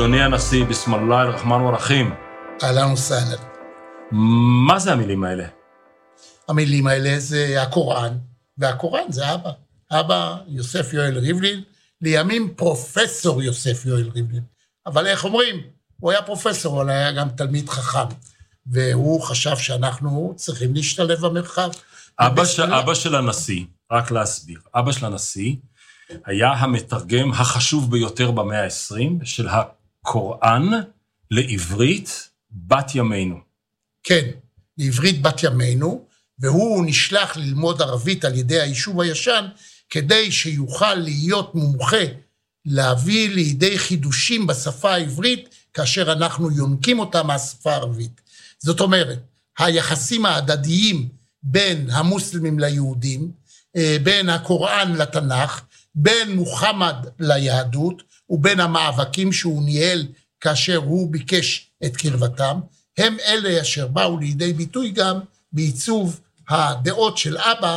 אדוני הנשיא, בסם אללה אל-רחמן ורחים. אהלן וסהלן. מה זה המילים האלה? המילים האלה זה הקוראן, והקוראן זה אבא. אבא יוסף יואל ריבלין, לימים פרופסור יוסף יואל ריבלין. אבל איך אומרים? הוא היה פרופסור, אבל היה גם תלמיד חכם. והוא חשב שאנחנו צריכים להשתלב במרחב. אבא של הנשיא, רק להסביר, אבא של הנשיא היה המתרגם החשוב ביותר במאה ה-20 של הקוראן לעברית בת ימינו. כן, לעברית בת ימינו, והוא נשלח ללמוד ערבית על ידי היישוב הישן, כדי שיוכל להיות מומחה, להביא לידי חידושים בשפה העברית, כאשר אנחנו יונקים אותה מהשפה הערבית. זאת אומרת, היחסים ההדדיים בין המוסלמים ליהודים, בין הקוראן לתנ"ך, בין מוחמד ליהדות, ובין המאבקים שהוא ניהל כאשר הוא ביקש את קרבתם, הם אלה אשר באו לידי ביטוי גם בעיצוב הדעות של אבא,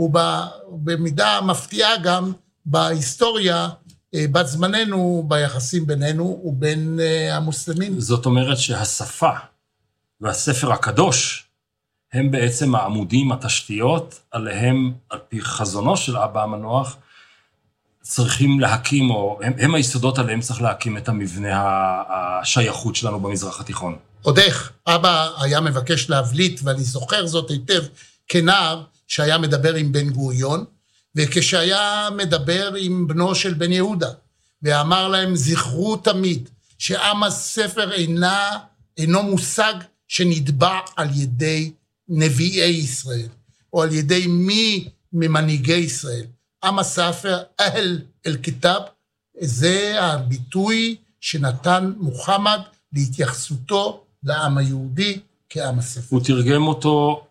ובמידה מפתיעה גם בהיסטוריה בת זמננו, ביחסים בינינו ובין המוסלמים. זאת אומרת שהשפה והספר הקדוש הם בעצם העמודים, התשתיות, עליהם, על פי חזונו של אבא המנוח, צריכים להקים, או הם היסודות עליהם צריך להקים את המבנה השייכות שלנו במזרח התיכון. עוד איך, אבא היה מבקש להבליט, ואני זוכר זאת היטב, כנער שהיה מדבר עם בן גוריון, וכשהיה מדבר עם בנו של בן יהודה, ואמר להם, זכרו תמיד, שעם הספר אינו מושג שנדבע על ידי נביאי ישראל, או על ידי מי ממנהיגי ישראל. עם הספר, אל כתב, זה הביטוי שנתן מוחמד להתייחסותו לעם היהודי כעם הספר. הוא תרגם אותו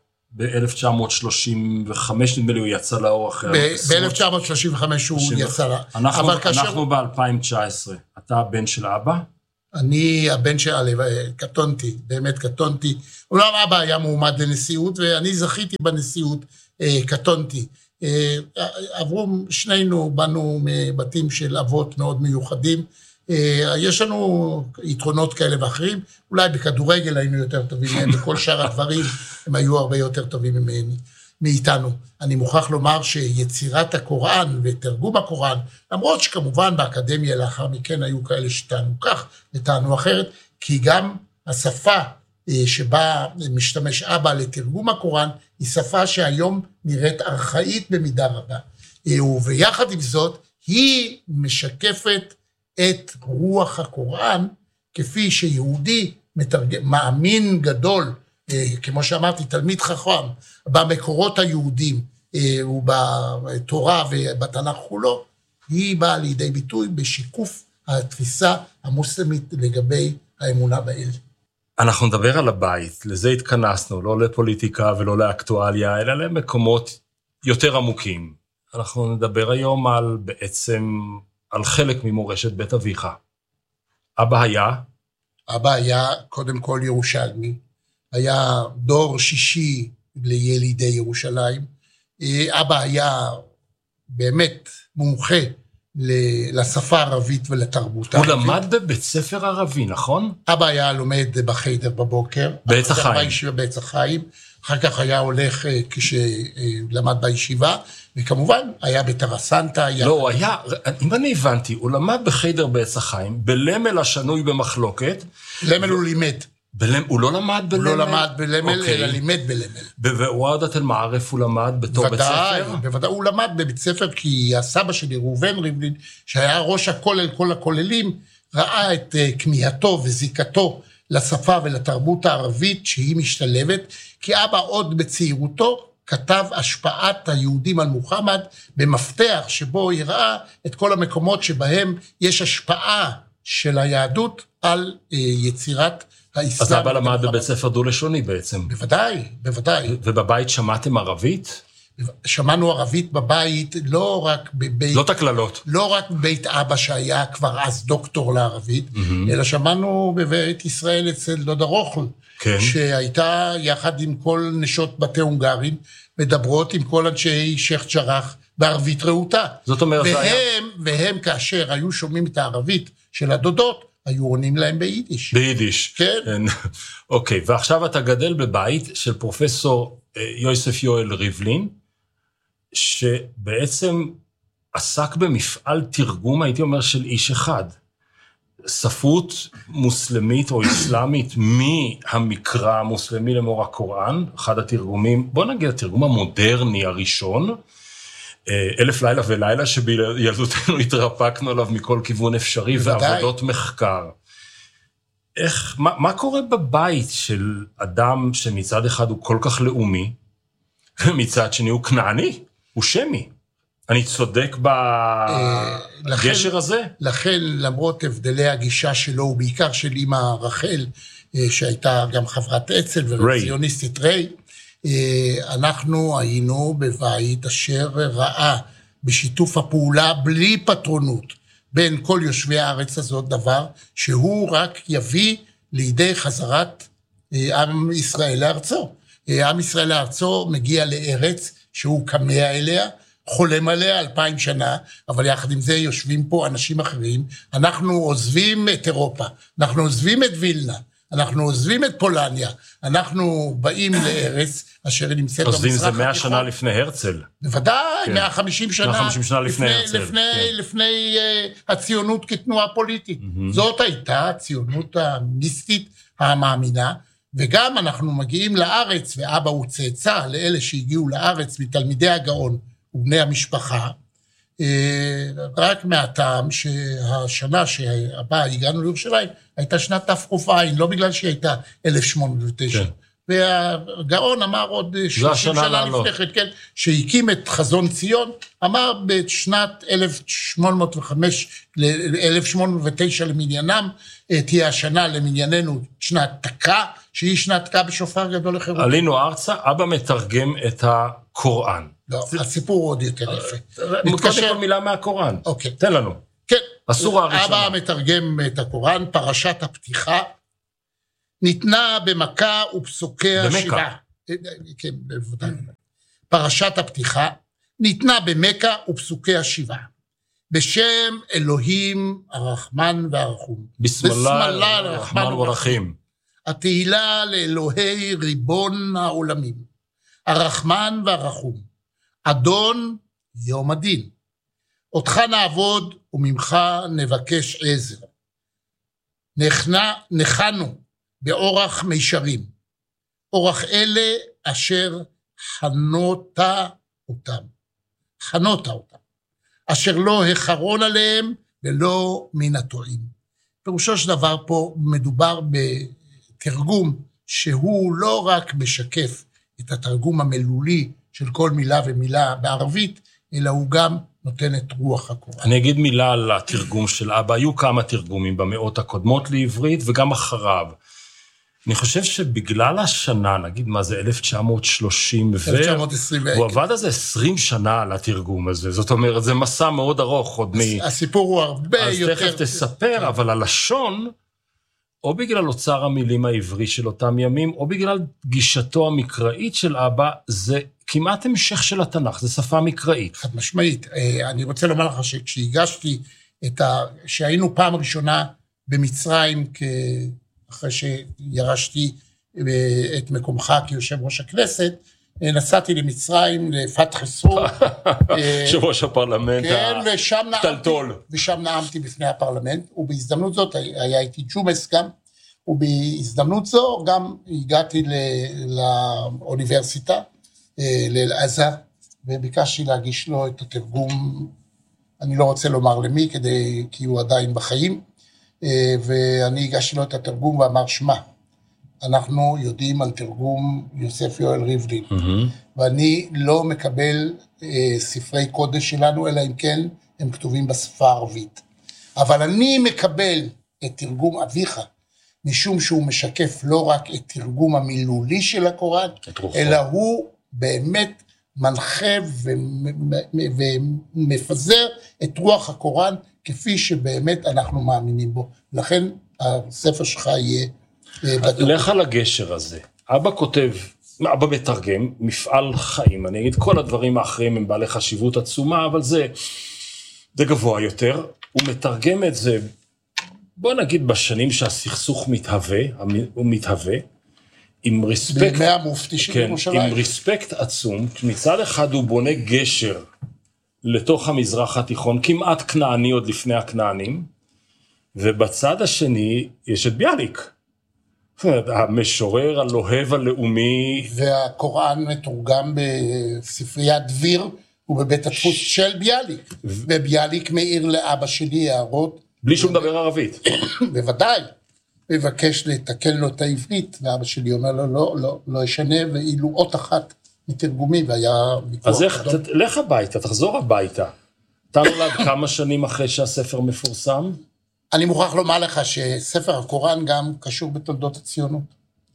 ב-1935, נדמה לי, הוא יצא לאור אחרי... ב-1935 הוא יצא לאור. אנחנו ב-2019. אתה הבן של אבא? אני הבן של אבא, קטונתי, באמת קטונתי. אולם אבא היה מועמד לנשיאות, ואני זכיתי בנשיאות, קטונתי. עברו שנינו, באנו מבתים של אבות מאוד מיוחדים, יש לנו יתרונות כאלה ואחרים, אולי בכדורגל היינו יותר טובים מהם, בכל שאר הדברים הם היו הרבה יותר טובים מאיתנו. אני מוכרח לומר שיצירת הקוראן ותרגום הקוראן, למרות שכמובן באקדמיה לאחר מכן היו כאלה שטענו כך וטענו אחרת, כי גם השפה שבה משתמש אבא לתרגום הקוראן, היא שפה שהיום נראית ארכאית במידה רבה. וביחד עם זאת, היא משקפת את רוח הקוראן, כפי שיהודי מאמין גדול, כמו שאמרתי, תלמיד חכם, במקורות היהודים, ובתורה ובתנ"ך כולו, היא באה לידי ביטוי בשיקוף התפיסה המוסלמית לגבי האמונה באל. אנחנו נדבר על הבית, לזה התכנסנו, לא לפוליטיקה ולא לאקטואליה, אלא למקומות יותר עמוקים. אנחנו נדבר היום על חלק ממורשת בית אביך. אבא היה קודם כל ירושלמי, היה דור שישי לילידי ירושלים, אבא היה באמת מומחה לשפה הערבית ולתרבות הערבית. הוא למד בבית ספר ערבי, נכון? אבא היה לומד בחיידר בבוקר. בעץ החיים. בעץ החיים. אחר כך היה הולך כשלמד בישיבה, וכמובן היה בתרסנטה. לא, הוא היה, אם אני הבנתי, הוא למד בחיידר בעץ החיים, בלמל השנוי במחלוקת. למל הוא לימד. הוא לא למד בלמל? הוא לא למד בלמל, אלא לימד בלמל. וועדת אל-מערף הוא למד בתור בית ספר? בוודאי, הוא למד בבית ספר, כי הסבא שלי, ראובן ריבלין, שהיה ראש הכולל, כל הכוללים, ראה את כמיהתו וזיקתו לשפה ולתרבות הערבית שהיא משתלבת, כי אבא עוד בצעירותו כתב השפעת היהודים על מוחמד, במפתח שבו יראה את כל המקומות שבהם יש השפעה של היהדות על יצירת האסלאם. אז אבא למד בבית ספר דו-לשוני בעצם. בוודאי, בוודאי. ובבית שמעתם ערבית? שמענו ערבית בבית, לא רק בבית... לא תקללות. לא רק בבית אבא שהיה כבר אז דוקטור לערבית, אלא שמענו בבית ישראל אצל דודה רוחל, כן. שהייתה יחד עם כל נשות בתי הונגרים, מדברות עם כל אנשי שייח' ג'ראח בערבית רהוטה. זאת אומרת... והם כאשר היו שומעים את הערבית של הדודות, היו עונים להם ביידיש. ביידיש. כן. אוקיי, ועכשיו אתה גדל בבית של פרופסור יוסף יואל ריבלין, שבעצם עסק במפעל תרגום, הייתי אומר, של איש אחד. ספרות מוסלמית או אסלאמית מהמקרא המוסלמי למור הקוראן, אחד התרגומים, בוא נגיד התרגום המודרני הראשון, 1000 לילה ולילה, שבילדותנו התרפקנו עליו מכל כיוון אפשרי, ועבודות מחקר. מה קורה בבית של אדם שמצד אחד הוא כל כך לאומי, ומצד שני הוא כנעני, הוא שמי? אני צודק בגשר הזה? לכן, למרות הבדלי הגישה שלו, ובעיקר של אמא רחל, שהייתה גם חברת אצ"ל וציוניסטית ריי, אנחנו היינו בבית אשר ראה בשיתוף הפעולה בלי פטרונות בין כל יושבי הארץ הזאת דבר, שהוא רק יביא לידי חזרת עם ישראל לארצו. עם ישראל לארצו מגיע לארץ שהוא כמה אליה, חולם עליה 2000 שנה, אבל יחד עם זה יושבים פה אנשים אחרים. אנחנו עוזבים את אירופה, אנחנו עוזבים את וילנה, אנחנו עוזבים את פולניה, אנחנו באים לארץ אשר נמצאת במזרח התיכון. עוזבים זה 100 שנה לפני הרצל. בוודאי, 150 שנה. 150 שנה לפני הרצל. לפני הציונות כתנועה פוליטית. זאת הייתה הציונות המיסטית המאמינה, וגם אנחנו מגיעים לארץ, ואבא הוא צאצא לאלה שהגיעו לארץ מתלמידי הגאון ובני המשפחה, רק מהטעם שהשנה שהבאה הגענו לירושלים, הייתה שנת תק"ע, לא בגלל שהיא הייתה 1809. והגאון אמר עוד 30 שנה לפני כן, שהקים את חזון ציון, אמר בשנת 1805 ל-1809 למניינם, תהיה השנה למנייננו שנת תק"ע, שהיא שנת תק"ע בשופר גדול לחירות. עלינו ארצה, אבא מתרגם את הקוראן. לא, הסיפור עוד יותר יפה. מתקשר כל מילה מהקוראן. אוקיי. תן לנו. כן. הסורה הראשונה. אבא מתרגם את הקוראן, פרשת הפתיחה, ניתנה במכה ופסוקי השבעה. כן, בוודאי. פרשת הפתיחה, ניתנה במכה ופסוקי השבעה. בשם אלוהים הרחמן והרחום. בסמללה הרחמן והרחים. התהילה לאלוהי ריבון העולמים. הרחמן והרחום. אדון יום הדין. אותך נעבוד וממך נבקש עזר. נחנו באורח מישרים. אורח אלה אשר חנות אותם. אשר לא החרון עליהם ולא מן הטועים. פירושו של דבר פה מדובר בתרגום שהוא לא רק משקף את התרגום המילולי של כל מילה ומילה בערבית, אלא הוא גם נותן את רוח הקוראן. אני אגיד מילה על התרגום של אבא. היו כמה תרגומים במאות הקודמות לעברית וגם אחריו. אני חושב שבגלל השנה, נגיד מה זה 1930, 1920, הוא עבד על זה 20 שנה על התרגום הזה, זאת אומרת, זה מסע מאוד ארוך עוד הסיפור הוא הרבה יותר... אז תכף תספר, אבל הלשון, או בגלל אוצר המילים העברי של אותם ימים, או בגלל גישתו המקראית של אבא, זה כמעט המשך של התנ"ך, זה שפה מקראית. חד משמעית. אני רוצה לומר לך שכשהגשתי שהיינו פעם ראשונה במצרים אחרי שירשתי את מקומך כיושב ראש הכנסת, נסעתי למצרים, לפתח סור. יושב ראש הפרלמנט הטלטול. ושם נאמתי בפני הפרלמנט, ובהזדמנות זאת היה איתי ג'ומס גם, ובהזדמנות זו גם הגעתי לאוניברסיטה, לאל-עזר, וביקשתי להגיש לו את התרגום, אני לא רוצה לומר למי, כי הוא עדיין בחיים, ואני הגשתי לו את התרגום ואמר, שמע, אנחנו יודעים על תרגום יוסף יואל ריבלין, ואני לא מקבל ספרי קודש שלנו, אלא אם כן הם כתובים בשפה הערבית. אבל אני מקבל את תרגום אביך, משום שהוא משקף לא רק את תרגום המילולי של הקוראן, אלא הוא באמת מנחה ומפזר את רוח הקוראן, כפי שבאמת אנחנו מאמינים בו. לכן הספר שלך יהיה בטוח. לך על הגשר הזה. אבא כותב, אבא מתרגם, מפעל חיים. אני אגיד, כל הדברים האחרים הם בעלי חשיבות עצומה, אבל זה גבוה יותר. הוא מתרגם את זה בוא נגיד בשנים שהסכסוך הוא מתהווה, עם רספקט... בימי המופתי של ירושלים. עם רספקט עצום, מצד אחד הוא בונה גשר לתוך המזרח התיכון, כמעט כנעני עוד לפני הכנענים, ובצד השני יש את ביאליק. המשורר הלוהב הלאומי. והקוראן מתורגם בספריית דביר, ובבית הדפוס של ביאליק. וביאליק מעיר לאבא שלי הערות. בלי שום דבר ערבית. בוודאי. מבקש לתקן לו את העברית, ואבא שלי אומר לו, לא ישנה, ואילו אות אחת מתרגומי, והיה ויכוח. אז לך הביתה, תחזור הביתה. אתה נולד כמה שנים אחרי שהספר מפורסם? אני מוכרח לומר לך שספר הקוראן גם קשור בתולדות הציונות.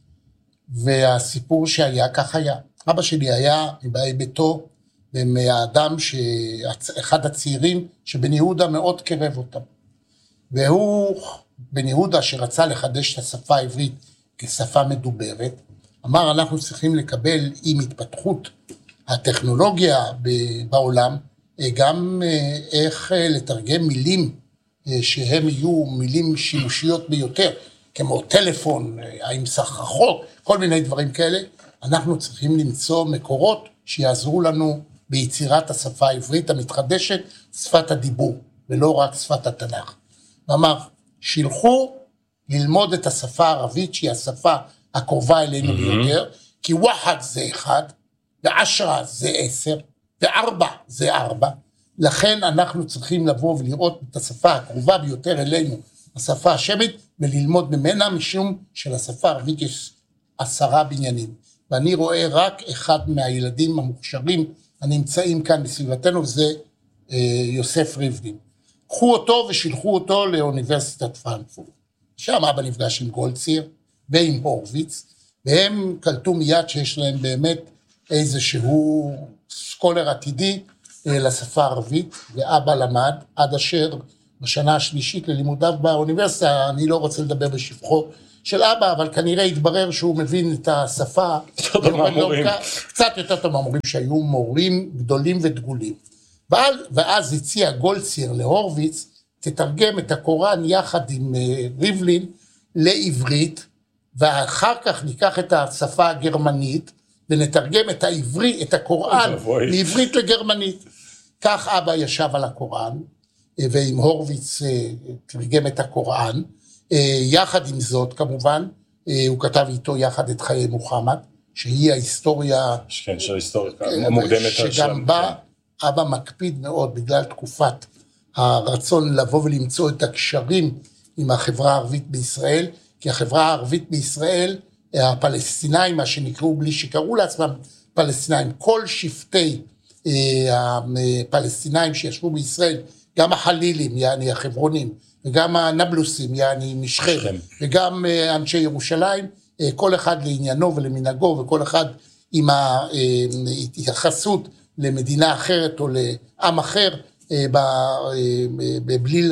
והסיפור שהיה, כך היה. אבא שלי היה מבאי ביתו, ומהאדם אחד הצעירים שבן יהודה מאוד קרב אותם. והוא, בן יהודה שרצה לחדש את השפה העברית כשפה מדוברת, אמר אנחנו צריכים לקבל עם התפתחות הטכנולוגיה בעולם, גם איך לתרגם מילים שהם יהיו מילים שימושיות ביותר, כמו טלפון, עם סחרחורת, כל מיני דברים כאלה, אנחנו צריכים למצוא מקורות שיעזרו לנו ביצירת השפה העברית המתחדשת, שפת הדיבור, ולא רק שפת התנ"ך. ואמר, שילחו ללמוד את השפה הערבית, שהיא השפה הקרובה אלינו ביותר, כי וחד זה 1, ועשרה זה 10, ו4 זה 4, לכן אנחנו צריכים לבוא ולראות את השפה הקרובה ביותר אלינו, השפה השמית, וללמוד ממנה, משום שלשפה הערבית יש 10 בניינים. ואני רואה רק אחד מהילדים המוכשרים הנמצאים כאן בסביבתנו, וזה יוסף ריבלין. קחו אותו ושילחו אותו לאוניברסיטת פרנקפורט. שם אבא נפגש עם גולדציר ועם הורוביץ, והם קלטו מיד שיש להם באמת איזשהו סקולר עתידי לשפה הערבית, ואבא למד עד אשר בשנה השלישית ללימודיו באוניברסיטה, אני לא רוצה לדבר בשבחו של אבא, אבל כנראה התברר שהוא מבין את השפה, קצת יותר טוב מהמורים שהיו מורים גדולים ודגולים. ואז הציע גולדציר להורוביץ, תתרגם את הקוראן יחד עם ריבלין לעברית, ואחר כך ניקח את השפה הגרמנית, ונתרגם את הקוראן מעברית לגרמנית. כך אבא ישב על הקוראן, ועם הורוביץ תרגם את הקוראן, יחד עם זאת כמובן, הוא כתב איתו יחד את חיי מוחמד, שהיא ההיסטוריה, כן, של ההיסטוריה המוקדמת, שגם בה אבא מקפיד מאוד בגלל תקופת הרצון לבוא ולמצוא את הקשרים עם החברה הערבית בישראל, כי החברה הערבית בישראל, הפלסטינאים, מה שנקראו בלי שקראו לעצמם פלסטינאים, כל שבטי הפלסטינאים שישבו בישראל, גם החלילים, יעני החברונים, וגם הנבלוסים, יעני משכם, וגם אנשי ירושלים, כל אחד לעניינו ולמנהגו, וכל אחד עם ההתייחסות למדינה אחרת או לעם אחר, בבליל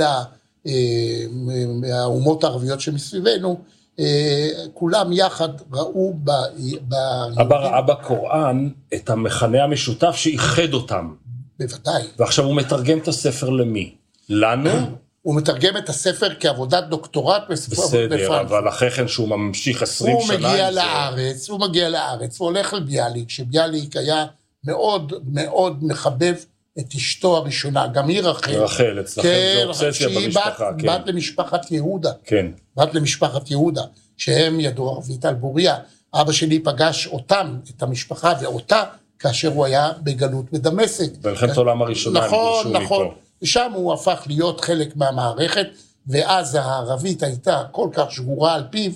האומות הערביות שמסביבנו, כולם יחד ראו אבא ראה בקוראן את המכנה המשותף שאיחד אותם. בוודאי. ועכשיו הוא מתרגם את הספר למי? לנו? הוא מתרגם את הספר כעבודת דוקטורט בסדר, אבל אחרי כן שהוא ממשיך 20 שנה. הוא מגיע לארץ, הוא הולך לביאליק, שביאליק היה מאוד מאוד מחבב את אשתו הראשונה, גם היא רחל. רחל, אצלכם זה אובססיה במשפחה. שהיא בת למשפחת יהודה. כן. בת למשפחת יהודה, שהם ידעו ערבית על בוריה. אבא שלי פגש אותם, את המשפחה ואותה, כאשר הוא היה בגלות בדמשק. במלחמת העולם הראשונה. נכון. ושם הוא הפך להיות חלק מהמערכת, ואז הערבית הייתה כל כך שגורה על פיו,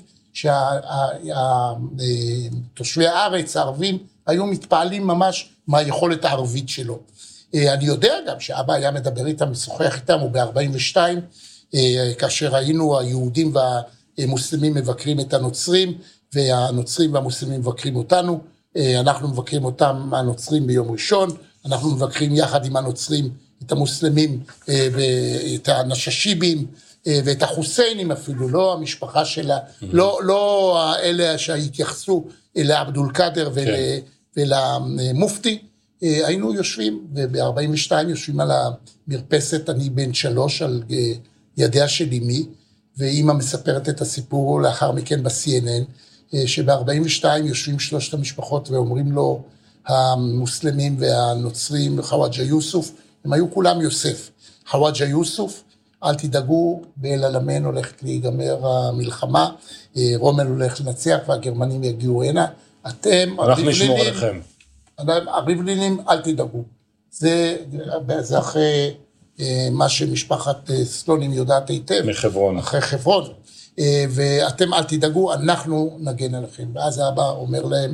שתושבי הארץ הערבים היו מתפעלים ממש מהיכולת הערבית שלו. אני יודע גם שאבא היה מדבר איתם, משוחח איתם, הוא ב-42, כאשר היינו היהודים והמוסלמים מבקרים את הנוצרים, והנוצרים והמוסלמים מבקרים אותנו, אנחנו מבקרים אותם הנוצרים ביום ראשון, אנחנו מבקרים יחד עם הנוצרים את המוסלמים ואת הנששיבים ואת החוסיינים אפילו, לא המשפחה שלה, לא אלה שהתייחסו לעבדול קאדר ולמופתי, היינו יושבים, וב-42 יושבים על המרפסת, אני בן 3 על ידיה של אמי, ואימא מספרת את הסיפור לאחר מכן ב-CNN, שב-42 יושבים שלושת המשפחות ואומרים לו, המוסלמים והנוצרים, חוואג'ה יוסוף, הם היו כולם יוסף. חוואג'ה יוסוף, אל תדאגו, באל-עלמיין הולכת להיגמר המלחמה, רומל הולך לנצח והגרמנים יגיעו הנה, אתם, אנחנו נשמור עליכם. הריבלינים, אל תדאגו. זה אחרי מה שמשפחת סלונים יודעת היטב. מחברון. אחרי חברון. ואתם אל תדאגו, אנחנו נגן עליכם. ואז האבא אומר להם,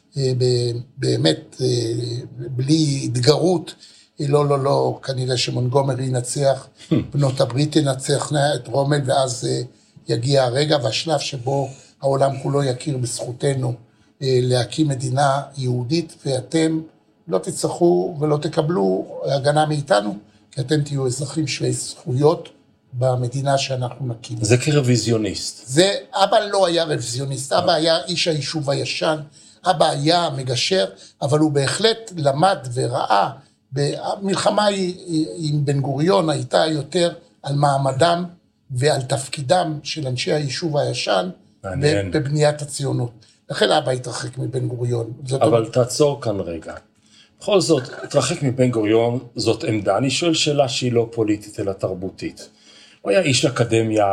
באמת, בלי התגרות, לא, כנראה שמונגומרי ינצח, בנות הברית ינצח את רומל, ואז יגיע הרגע והשלב שבו העולם כולו יכיר בזכותנו להקים מדינה יהודית, ואתם לא תצטרכו ולא תקבלו הגנה מאיתנו, כי אתם תהיו אזרחים שווי זכויות במדינה שאנחנו נקים. זה כרוויזיוניסט. אבא לא היה רוויזיוניסט, אבא היה איש היישוב הישן, אבא היה מגשר, אבל הוא בהחלט למד וראה, המלחמה עם בן גוריון הייתה יותר על מעמדם ועל תפקידם של אנשי היישוב הישן, בבניית הציונות. לכן אבא התרחק מבן גוריון. אבל תעצור כאן רגע. בכל זאת, התרחק מבן גוריון, זאת עמדה. אני שואל שאלה שהיא לא פוליטית אלא תרבותית. הוא היה איש אקדמיה,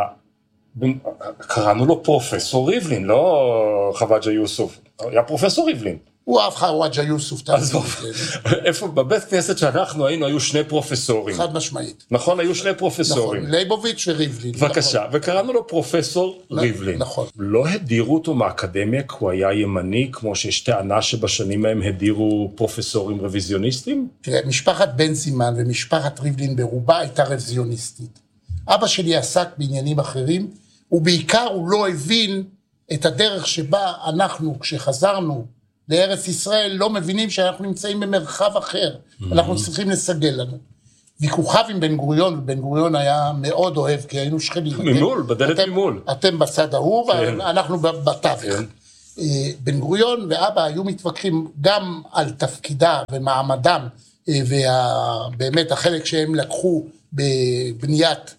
קראנו לו פרופסור ריבלין, לא חוואג'ה יוסוף, היה פרופסור ריבלין. הוא אהב חוואג'ה יוסוף. איפה, בבית כנסת שאנחנו היינו, היו שני פרופסורים. חד משמעית. נכון, היו שני פרופסורים. נכון, ליבוביץ' וריבלין. בבקשה, וקראנו לו פרופסור ריבלין. נכון. לא הדירו אותו מהאקדמיה, כי הוא היה ימני, כמו שיש טענה שבשנים מהם הדירו פרופסורים רוויזיוניסטים? תראה, משפחת בן זימן ומשפחת ריבלין ברובה הייתה רוויזיוניסטית. אבא שלי עסק בעניינים אחרים, ובעיקר הוא לא הבין את הדרך שבה אנחנו, כשחזרנו לארץ ישראל, לא מבינים שאנחנו נמצאים במרחב אחר, אנחנו צריכים לסגל לנו. ויכוחיו עם בן גוריון, ובן גוריון היה מאוד אוהב, כי היינו שכנים. ממול, בדלת ממול. אתם בצד ההוא, ואנחנו בתווך. בן גוריון ואבא היו מתווכחים גם על תפקידה ומעמדם, ובאמת החלק שהם לקחו בבניית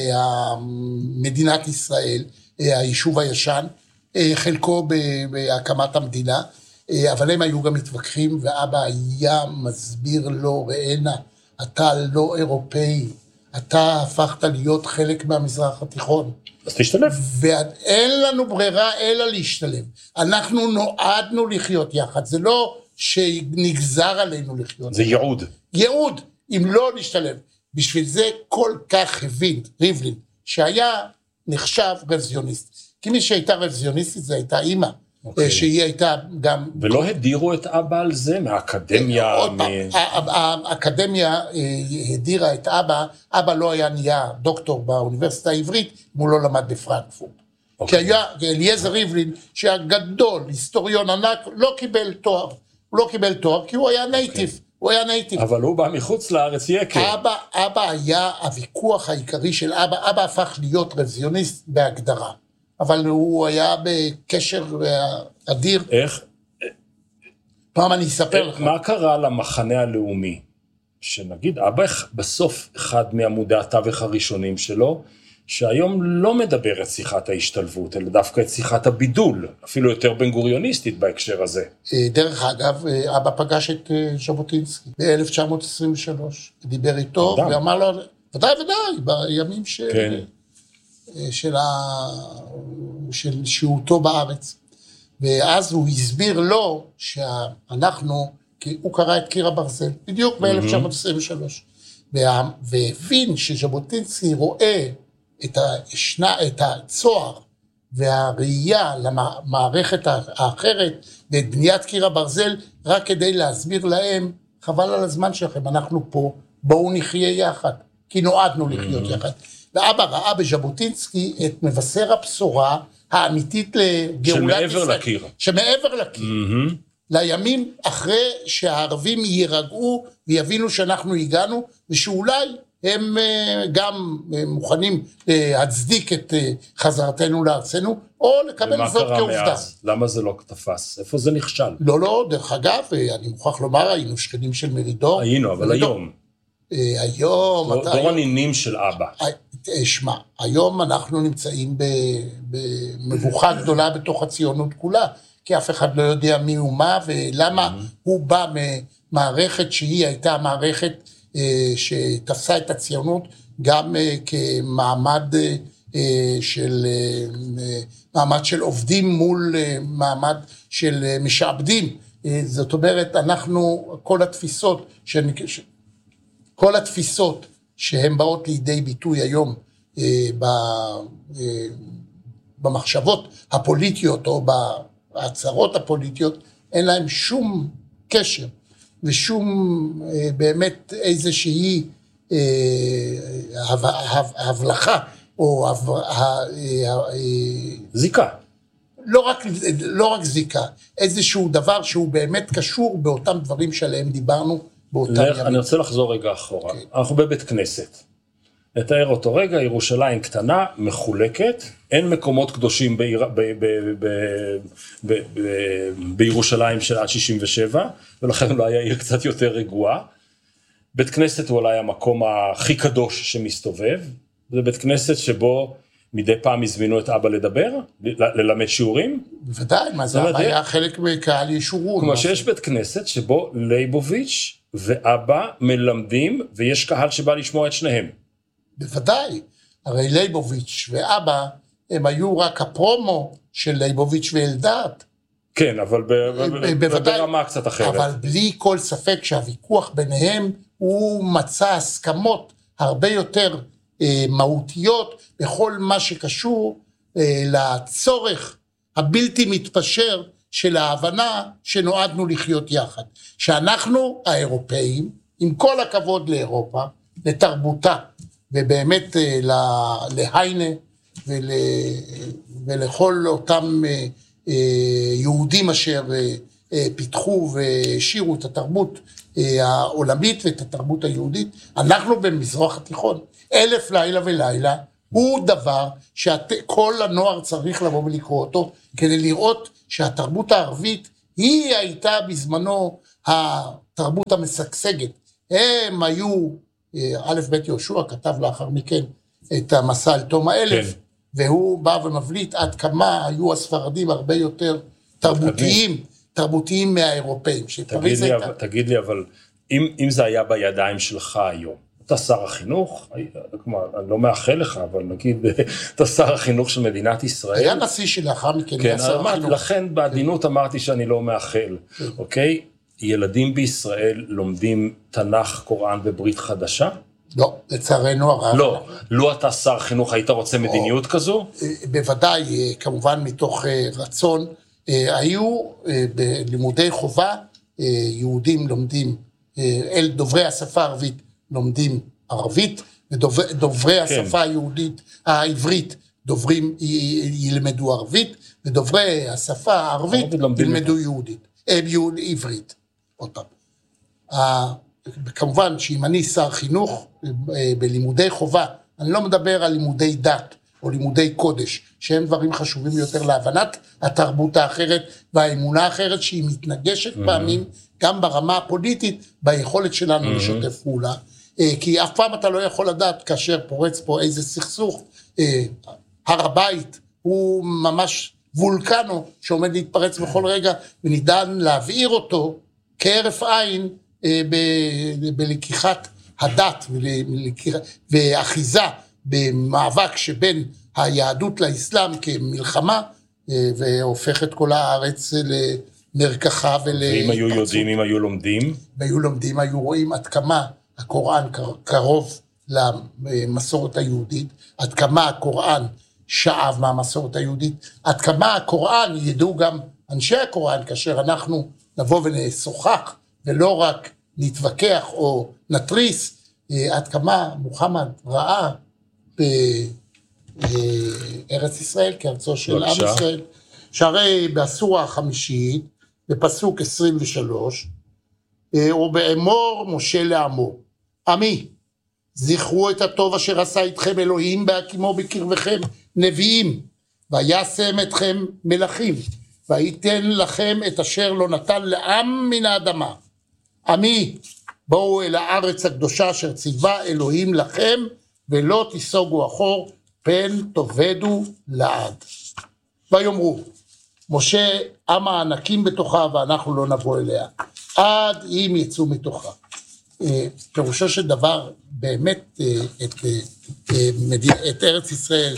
מדינת ישראל, היישוב הישן, חלקו בהקמת המדינה, אבל הם היו גם מתווכחים, ואבא היה מסביר לו, ראינה, אתה לא אירופאי, אתה הפכת להיות חלק מהמזרח התיכון. אז תשתלב. ואין לנו ברירה אלא להשתלב. אנחנו נועדנו לחיות יחד, זה לא שנגזר עלינו לחיות. זה ייעוד. ייעוד, אם לא נשתלב. בשביל זה כל כך הבין ריבלין, שהיה נחשב רוויזיוניסט. כי מי שהייתה רוויזיוניסטית זה הייתה אימא, שהיא הייתה גם... ולא הדירו את אבא על זה מהאקדמיה? האקדמיה הדירה את אבא, אבא לא היה נהיה דוקטור באוניברסיטה העברית, אם הוא לא למד בפרנקפורט. כי היה אליעזר ריבלין, שהיה גדול, היסטוריון ענק, לא קיבל תואר. הוא לא קיבל תואר כי הוא היה נייטיב. הוא היה נייטיב. אבל הוא בא מחוץ לארץ יקר. אבא היה הוויכוח העיקרי של אבא, אבא הפך להיות רוויזיוניסט בהגדרה, אבל הוא היה בקשר אדיר. איך? פעם אני אספר לך. מה קרה למחנה הלאומי? שנגיד, אבא בסוף אחד מעמודי התווך הראשונים שלו, שהיום לא מדבר את שיחת ההשתלבות, אלא דווקא את שיחת הבידול, אפילו יותר בן גוריוניסטית בהקשר הזה. דרך אגב, אבא פגש את ז'בוטינסקי ב-1923, דיבר איתו ואמר לו, ודאי, בימים של שהותו בארץ. ואז הוא הסביר לו שאנחנו, כי הוא קרא את קיר הברזל, בדיוק ב-1923, והבין שז'בוטינסקי רואה את הצוהר והראייה למערכת האחרת ואת בניית קיר הברזל, רק כדי להסביר להם, חבל על הזמן שלכם, אנחנו פה, בואו נחיה יחד, כי נועדנו לחיות יחד. ואבא ראה בז'בוטינסקי את מבשר הבשורה האמיתית לגאולת ישראל. שמעבר לקיר. שמעבר לקיר. לימים אחרי שהערבים יירגעו ויבינו שאנחנו הגענו, ושאולי הם גם מוכנים להצדיק את חזרתנו לארצנו, או לקבל זאת כעובדה. ומה קרה מאז? למה זה לא תפס? איפה זה נכשל? לא, דרך אגב, אני מוכרח לומר, היינו שכנים של מרידור. היינו, אבל היום. היום... דור הנינים של אבא. שמע, היום אנחנו נמצאים במבוכה גדולה בתוך הציונות כולה, כי אף אחד לא יודע מי הוא מה, ולמה הוא בא ממערכת שהיא הייתה מערכת שתפסה את הציונות, גם כמעמד של עובדים מול מעמד של משעבדים. זאת אומרת, אנחנו, כל התפיסות שהן באות לידי ביטוי היום במחשבות הפוליטיות או בהצהרות הפוליטיות, אין להן שום קשר ושום באמת איזושהי הבלחה או זיקה. לא רק זיקה, איזשהו דבר שהוא באמת קשור באותם דברים שעליהם דיברנו באותם ימים. אני רוצה לחזור רגע אחורה. אנחנו בבית כנסת. נתאר אותו רגע, ירושלים קטנה, מחולקת, אין מקומות קדושים בירושלים של עד 67, ולכן אולי העיר קצת יותר רגועה. בית כנסת הוא אולי המקום הכי קדוש שמסתובב, זה בית כנסת שבו מדי פעם הזמינו את אבא לדבר, ללמד שיעורים. בוודאי, מה זה היה חלק מקהל ישורון. כמו שיש בית כנסת שבו ליבוביץ' ואבא מלמדים, ויש קהל שבא לשמוע את שניהם. בוודאי, הרי ליבוביץ' ואבא, הם היו רק הפרומו של ליבוביץ' ואלדד. כן, אבל ברמה קצת אחרת. אבל בלי כל ספק שהוויכוח ביניהם, הוא מצא הסכמות הרבה יותר מהותיות, בכל מה שקשור לצורך הבלתי מתפשר של ההבנה שנועדנו לחיות יחד. שאנחנו האירופאים, עם כל הכבוד לאירופה, לתרבותה, ובאמת להיינה ולכל אותם יהודים אשר פיתחו והשירו את התרבות העולמית ואת התרבות היהודית, אנחנו במזרח התיכון, 1000 לילה ולילה, הוא דבר שכל הנוער צריך לבוא ולקרוא אותו, כדי לראות שהתרבות הערבית היא הייתה בזמנו התרבות המשגשגת. הם היו, א' ב' יהושע כתב לאחר מכן את המסע אל תום האלף, כן. והוא בא ומבליט עד כמה היו הספרדים הרבה יותר תרבותיים מהאירופאים. תגיד לי, אבל אם זה היה בידיים שלך היום, אתה שר החינוך, כלומר, אני לא מאחל לך, אבל נגיד, אתה שר החינוך של מדינת ישראל. היה נשיא שלאחר מכן, כן, לכן בעדינות אמרתי שאני לא מאחל, אוקיי? ילדים בישראל לומדים תנ"ך, קוראן וברית חדשה? לא, לצערנו הרב. לא אתה שר חינוך, היית רוצה מדיניות כזו? בוודאי, כמובן מתוך רצון, היו בלימודי חובה, יהודים לומדים, דוברי השפה הערבית לומדים ערבית, ודוברי השפה היהודית, העברית, ילמדו ערבית, ודוברי השפה הערבית ילמדו עברית. עוד פעם. כמובן שאם אני שר חינוך בלימודי חובה, אני לא מדבר על לימודי דת או לימודי קודש, שהם דברים חשובים יותר להבנת התרבות האחרת והאמונה האחרת, שהיא מתנגשת פעמים גם ברמה הפוליטית, ביכולת שלנו לשתף פעולה, כי אף פעם אתה לא יכול לדעת כאשר פורץ פה איזה סכסוך. הר הבית הוא ממש וולקנו שעומד להתפרץ בכל רגע, וניתן להבעיר אותו כהרף עין בלקיחת הדת ואחיזה במאבק שבין היהדות לאסלאם כמלחמה, והופך את כל הארץ למרקחה ואם היו יודעים, אם היו לומדים? היו רואים עד כמה הקוראן קרוב למסורת היהודית, עד כמה הקוראן שאב מהמסורת היהודית, עד כמה הקוראן, ידעו גם אנשי הקוראן, כאשר אנחנו נבוא ונשוחח, ולא רק נתווכח או נטריס, עד כמה מוחמד ראה בארץ ישראל, כארצו של עם ישראל, שהרי בסורה החמישית, בפסוק 23, ובאמור משה לעמו, עמי, זכרו את הטוב אשר עשה איתכם אלוהים בהקימו בקרבכם נביאים, וישם אתכם מלכים, וייתן לכם את אשר לא נתן לעם מן האדמה. עמי, בואו אל הארץ הקדושה אשר ציווה אלוהים לכם, ולא תיסוגו אחור, פן תאבדו לעד. ויאמרו, משה עם הענקים בתוכה ואנחנו לא נבוא אליה, עד אם יצאו מתוכה. פירושו של דבר, באמת את ארץ ישראל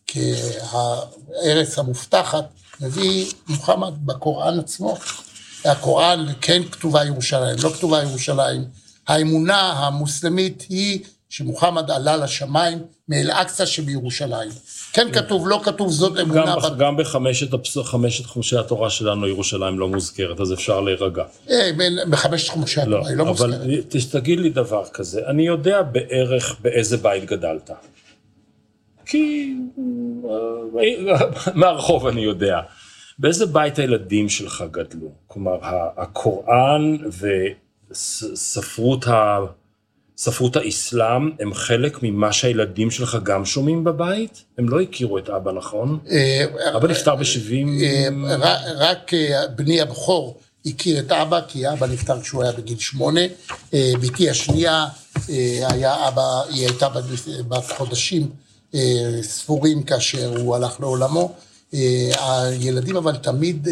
כהארץ המובטחת, מביא מוחמד בקוראן עצמו. הקוראן כן כתובה ירושלים, לא כתובה ירושלים. האמונה המוסלמית היא שמוחמד עלה לשמיים מאל-אקצא שבירושלים. כן כתוב, לא כתוב, זאת אמונה. גם בחמשת חומשי התורה שלנו ירושלים לא מוזכרת, אז אפשר להירגע. בחמשת חומשי התורה היא לא מוזכרת. אבל תגיד לי דבר כזה, אני יודע בערך באיזה בית גדלת. כי מהרחוב אני יודע. באיזה בית הילדים שלך גדלו? כלומר, הקוראן וספרות האסלאם הם חלק ממה שהילדים שלך גם שומעים בבית? הם לא הכירו את אבא, נכון? אבא נפטר ב-70... רק בני הבכור הכיר את אבא, כי אבא נפטר כשהוא היה בגיל 8. ביתי השנייה היה אבא, היא הייתה בת חודשים ספורים כאשר הוא הלך לעולמו. הילדים אבל תמיד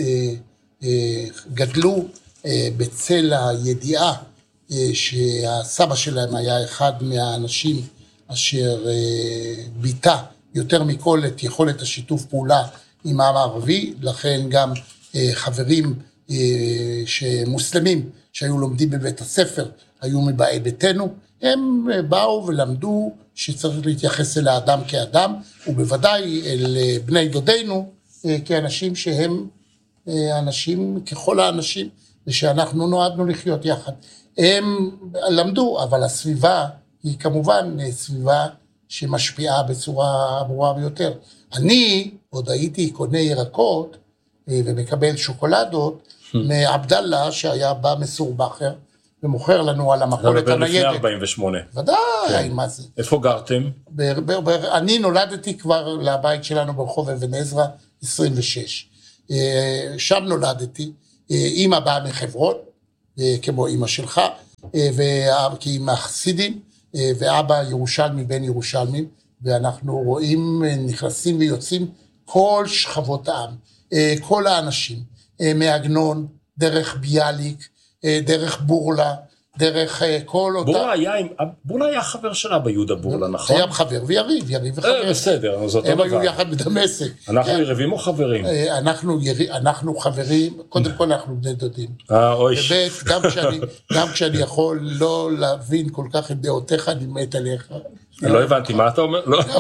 גדלו בצל הידיעה שהסבא שלהם היה אחד מהאנשים אשר ביטא יותר מכל את יכולת השיתוף פעולה עם העם הערבי, לכן גם חברים שמוסלמים שהיו לומדים בבית הספר היו מבאי ביתנו, הם באו ולמדו שצריך להתייחס אל האדם כאדם, ובוודאי אל בני דודינו כאנשים שהם אנשים ככל האנשים, ושאנחנו נועדנו לחיות יחד. הם למדו, אבל הסביבה היא כמובן סביבה שמשפיעה בצורה ברורה ביותר. אני עוד הייתי קונה ירקות ומקבל שוקולדות מעבדאללה שהיה בא מסורבכר, ומוכר לנו על המכולת הניידת. לפני 48. ודאי, מה זה? איפה גרתם? אני נולדתי כבר לבית שלנו ברחוב אבן עזרא 26. שם נולדתי, אמא באה מחברון, כמו אמא שלך, כי אמא חסידים, ואבא ירושלמי בן ירושלמים, ואנחנו רואים, נכנסים ויוצאים כל שכבות העם, כל האנשים, מעגנון, דרך ביאליק, דרך בורלה, דרך כל אותה... בורלה היה חבר שלה ביהודה בורלה, נכון? היה חבר ויריב וחבר. בסדר, זאת אותו דבר. הם היו יחד בדמשק. אנחנו יריבים או חברים? אנחנו חברים, קודם כל אנחנו בני דודים. אוי. ובית, גם כשאני יכול לא להבין כל כך את דעותיך, אני מת עליך. לא הבנתי, מה אתה אומר? לא.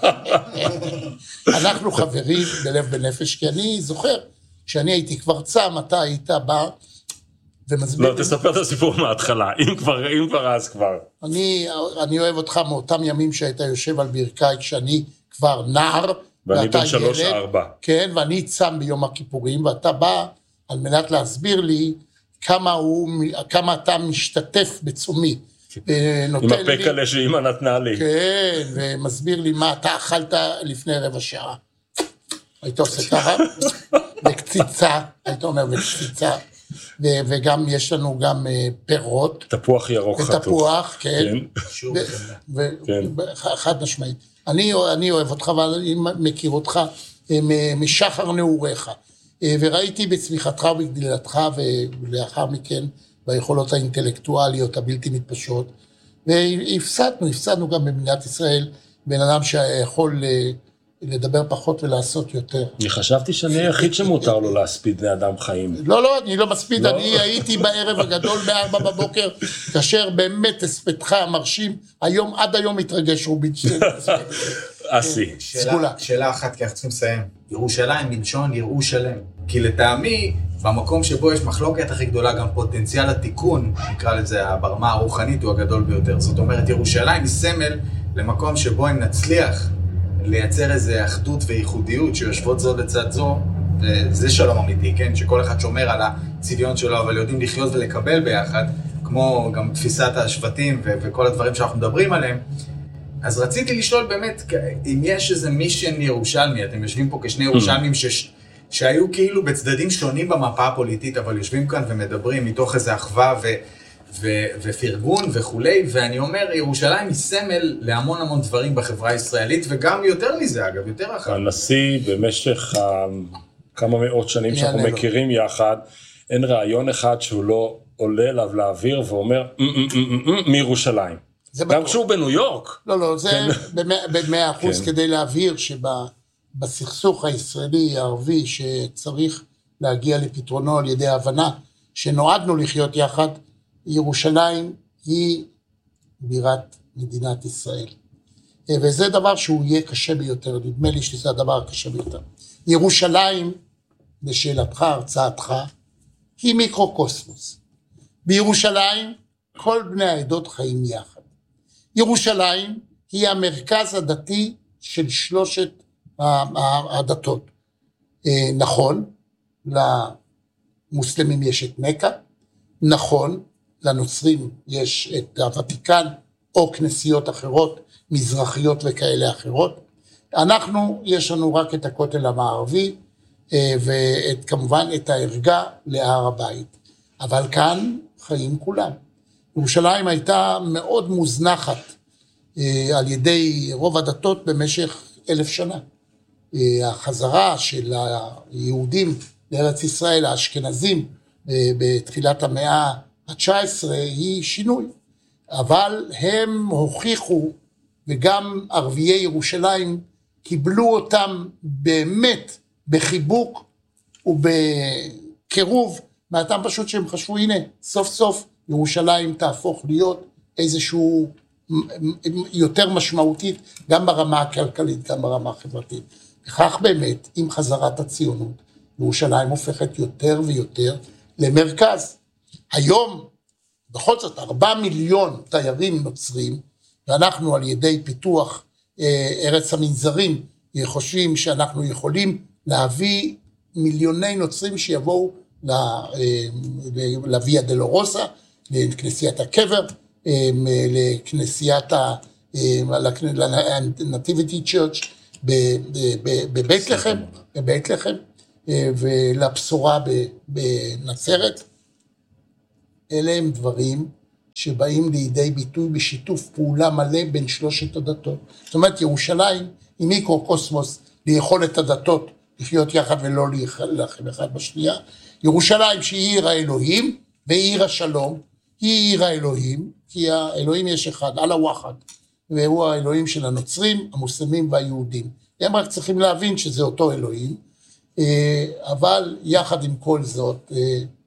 אנחנו חברים בלב בנפש, כי אני זוכר, כשאני הייתי כבר צם, אתה היית בא, לא, תספר את הסיפור מההתחלה, אם כבר אז כבר. אני אוהב אותך מאותם ימים שהיית יושב על ברכי, כשאני כבר נער, ואני בן 3-4. כן, ואני צם ביום הכיפורים, ואתה בא על מנת להסביר לי כמה אתה משתתף בצומי. עם הפקלה שאמא נתנה לי. כן, ומסביר לי מה אתה אכלת לפני רבע שעה. היית עושה ככה, בקציצה, היית אומר בקציצה. וגם יש לנו גם פירות. תפוח ירוק חתוך. תפוח, כן. חד משמעית. אני אוהב אותך, ואני מכיר אותך משחר נעוריך. וראיתי בצמיחתך ובגדילתך, ולאחר מכן ביכולות האינטלקטואליות הבלתי מתפשרות. והפסדנו גם במדינת ישראל, בן אדם שיכול לדבר פחות ולעשות יותר. אני חשבתי שאני היחיד שמותר לו להספיד בני אדם חיים. לא, אני לא מספיד, אני הייתי בערב הגדול ב4 בבוקר, כאשר באמת הספדך המרשים, עד היום מתרגש רובינשטיין. אסי. שאלה אחת, כי אנחנו צריכים לסיים. ירושלים מלשון יראו שלם. כי לטעמי, במקום שבו יש מחלוקת הכי גדולה, גם פוטנציאל התיקון, נקרא לזה, ברמה הרוחנית הוא הגדול ביותר. זאת אומרת, ירושלים היא סמל למקום שבו אם נצליח לייצר איזו אחדות וייחודיות שיושבות זו לצד זו, זה שלום אמיתי, כן? שכל אחד שומר על הצביון שלו, אבל יודעים לחיות ולקבל ביחד, כמו גם תפיסת השבטים וכל הדברים שאנחנו מדברים עליהם. אז רציתי לשאול באמת, אם יש איזה מישן ירושלמי, אתם יושבים פה כשני ירושלמים שהיו כאילו בצדדים שונים במפה הפוליטית, אבל יושבים כאן ומדברים מתוך איזו אחווה ופרגון וכולי, ואני אומר, ירושלים היא סמל להמון המון דברים בחברה הישראלית, וגם יותר מזה אגב, יותר רחב. הנשיא במשך כמה מאות שנים שאנחנו מכירים יחד, אין רעיון אחד שהוא לא עולה אליו לאוויר ואומר, מירושלים. גם כשהוא בניו יורק. לא, זה ב100% כדי להבהיר שבסכסוך הישראלי הערבי שצריך להגיע לפתרונו על ידי ההבנה שנועדנו לחיות יחד, ירושלים היא בירת מדינת ישראל. וזה דבר שהוא יהיה קשה ביותר, נדמה לי שזה הדבר הקשה ביותר. ירושלים, לשאלתך, הרצאתך, היא מיקרוקוסמוס. בירושלים כל בני העדות חיים יחד. ירושלים היא המרכז הדתי של שלושת הדתות. נכון, למוסלמים יש את מקה, נכון, לנוצרים יש את הוותיקן או כנסיות אחרות, מזרחיות וכאלה אחרות. אנחנו, יש לנו רק את הכותל המערבי, וכמובן את הערגה להר הבית. אבל כאן חיים כולם. ירושלים הייתה מאוד מוזנחת על ידי רוב הדתות במשך 1000 שנה. החזרה של היהודים לארץ ישראל, האשכנזים, בתחילת המאה ה-19 היא שינוי. אבל הם הוכיחו, וגם ערביי ירושלים קיבלו אותם באמת בחיבוק ובקירוב, מהטעם פשוט שהם חשבו, הנה, סוף סוף ירושלים תהפוך להיות איזשהו יותר משמעותית, גם ברמה הכלכלית, גם ברמה החברתית. וכך באמת, עם חזרת הציונות, ירושלים הופכת יותר ויותר למרכז. היום, בכל זאת, 4 מיליון תיירים נוצרים, ואנחנו על ידי פיתוח ארץ המנזרים, חושבים שאנחנו יכולים להביא מיליוני נוצרים שיבואו לוויה דלורוזה, לכנסיית הקבר, לכנסיית לנטיביטי צ'רץ' בבית לחם, ולבשורה בנצרת. אלה הם דברים שבאים לידי ביטוי בשיתוף פעולה מלא בין שלושת הדתות. זאת אומרת, ירושלים היא מיקרוקוסמוס לאכול את הדתות, לחיות יחד ולא להילחם אחד בשנייה. ירושלים שהיא עיר האלוהים, והיא עיר השלום, היא עיר האלוהים, כי האלוהים יש אחד, אללה אחד, והוא האלוהים של הנוצרים, המוסלמים והיהודים. הם רק צריכים להבין שזה אותו אלוהים, אבל יחד עם כל זאת,